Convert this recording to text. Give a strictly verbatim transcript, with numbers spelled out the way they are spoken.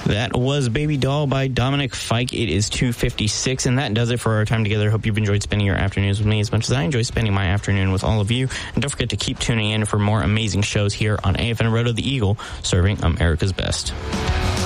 That was Baby Doll by Dominic Fike. It is two fifty-six, and that does it for our time together. Hope you've enjoyed spending your afternoons with me as much as I enjoy spending my afternoon with all of you. And don't forget to keep tuning in for more amazing shows here on A F N Roto, the Eagle, serving America's best.